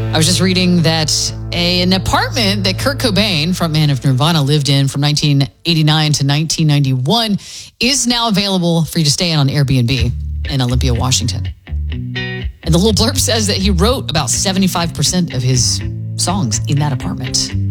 I was just reading that an apartment that Kurt Cobain, frontman of Nirvana, lived in from 1989 to 1991 is now available for you to stay in on Airbnb in Olympia, Washington. And the little blurb says that he wrote about 75% of his songs in that apartment.